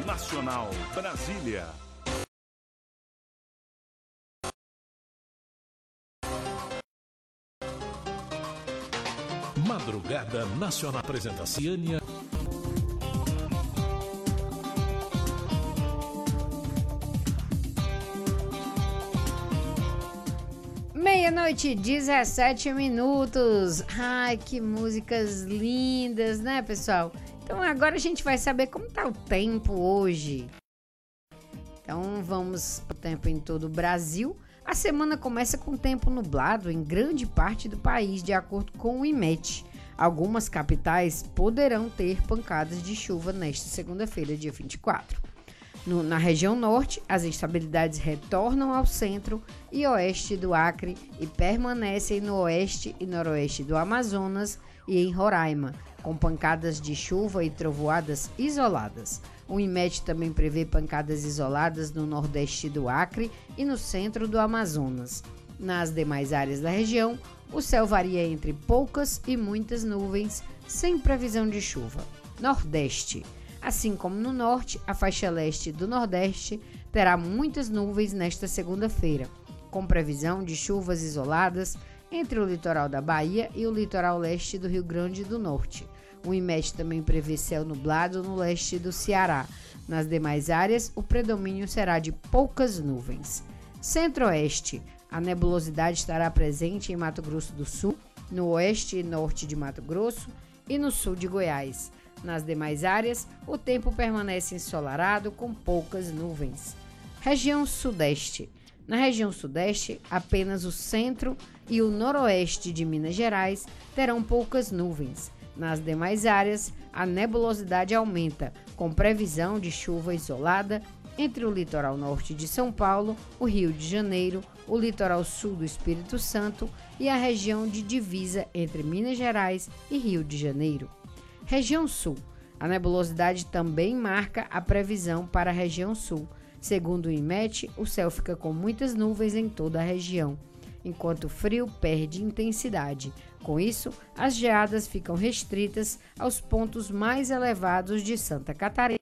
Nacional, Brasília. Madrugada Nacional. Apresenta Ciânia. Meia-noite, 17 minutos. Ai, que músicas lindas, né, pessoal? Então agora a gente vai saber como tá o tempo hoje. Então vamos pro tempo em todo o Brasil. A semana começa com tempo nublado em grande parte do país, de acordo com o IMET. Algumas capitais poderão ter pancadas de chuva nesta segunda-feira, dia 24. Na região norte, as instabilidades retornam ao centro e oeste do Acre e permanecem no oeste e noroeste do Amazonas e em Roraima, com pancadas de chuva e trovoadas isoladas. O IMET também prevê pancadas isoladas no nordeste do Acre e no centro do Amazonas. Nas demais áreas da região, o céu varia entre poucas e muitas nuvens, sem previsão de chuva. Nordeste. Assim como no norte, a faixa leste do Nordeste terá muitas nuvens nesta segunda-feira, com previsão de chuvas isoladas entre o litoral da Bahia e o litoral leste do Rio Grande do Norte. O IMET também prevê céu nublado no leste do Ceará. Nas demais áreas, o predomínio será de poucas nuvens. Centro-oeste. A nebulosidade estará presente em Mato Grosso do Sul, no oeste e norte de Mato Grosso e no sul de Goiás. Nas demais áreas, o tempo permanece ensolarado com poucas nuvens. Região Sudeste. Na região Sudeste, apenas o centro e o noroeste de Minas Gerais terão poucas nuvens. Nas demais áreas, a nebulosidade aumenta, com previsão de chuva isolada entre o litoral norte de São Paulo, o Rio de Janeiro, o litoral sul do Espírito Santo e a região de divisa entre Minas Gerais e Rio de Janeiro. Região Sul. A nebulosidade também marca a previsão para a região Sul. Segundo o IMET, o céu fica com muitas nuvens em toda a região, enquanto o frio perde intensidade. Com isso, as geadas ficam restritas aos pontos mais elevados de Santa Catarina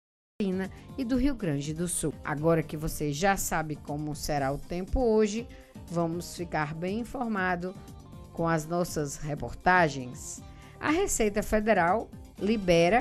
e do Rio Grande do Sul. Agora que você já sabe como será o tempo hoje, vamos ficar bem informado com as nossas reportagens. A Receita Federal libera